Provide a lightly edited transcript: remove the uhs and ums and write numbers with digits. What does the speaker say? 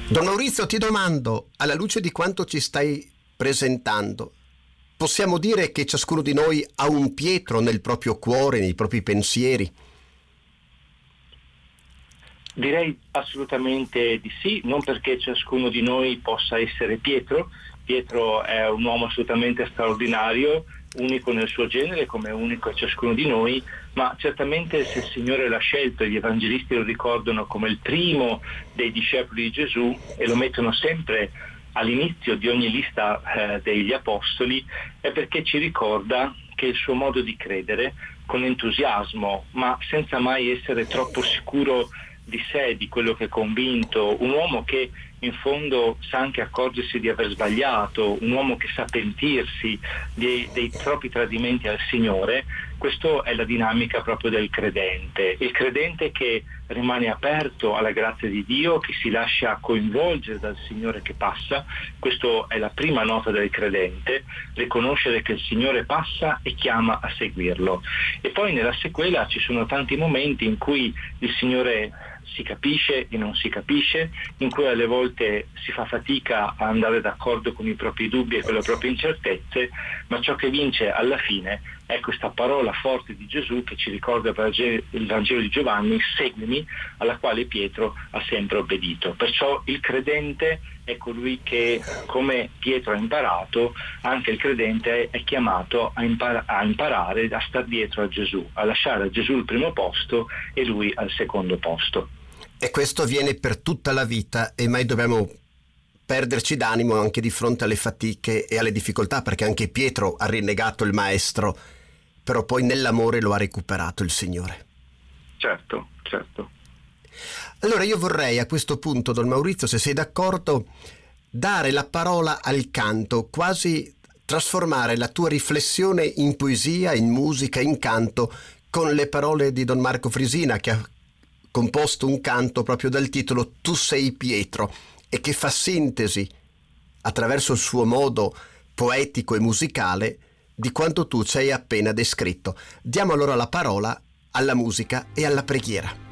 Don Maurizio, ti domando, alla luce di quanto ci stai presentando, possiamo dire che ciascuno di noi ha un Pietro nel proprio cuore, nei propri pensieri? Direi assolutamente di sì, non perché ciascuno di noi possa essere Pietro. Pietro è un uomo assolutamente straordinario, unico nel suo genere, come è unico ciascuno di noi, ma certamente se il Signore l'ha scelto e gli evangelisti lo ricordano come il primo dei discepoli di Gesù e lo mettono sempre all'inizio di ogni lista degli apostoli, è perché ci ricorda che il suo modo di credere, con entusiasmo, ma senza mai essere troppo sicuro di sé, di quello che è convinto, un uomo che in fondo sa anche accorgersi di aver sbagliato, un uomo che sa pentirsi dei propri tradimenti al Signore. Questa è la dinamica proprio del credente, il credente che rimane aperto alla grazia di Dio, che si lascia coinvolgere dal Signore che passa. Questa è la prima nota del credente, riconoscere che il Signore passa e chiama a seguirlo. E poi nella sequela ci sono tanti momenti in cui il Signore si capisce e non si capisce, in cui alle volte si fa fatica a andare d'accordo con i propri dubbi e con le proprie incertezze, ma ciò che vince alla fine è questa parola forte di Gesù che ci ricorda il Vangelo di Giovanni: seguimi, alla quale Pietro ha sempre obbedito. Perciò il credente è colui che, come Pietro ha imparato, anche il credente è chiamato a imparare a star dietro a Gesù, a lasciare a Gesù il primo posto e lui al secondo posto. E questo avviene per tutta la vita e mai dobbiamo perderci d'animo anche di fronte alle fatiche e alle difficoltà, perché anche Pietro ha rinnegato il maestro, però poi nell'amore lo ha recuperato il Signore. Certo, certo. Allora io vorrei a questo punto, Don Maurizio, se sei d'accordo, dare la parola al canto, quasi trasformare la tua riflessione in poesia, in musica, in canto, con le parole di Don Marco Frisina, che ha composto un canto proprio dal titolo Tu sei Pietro, e che fa sintesi, attraverso il suo modo poetico e musicale, di quanto tu ci hai appena descritto. Diamo allora la parola alla musica e alla preghiera.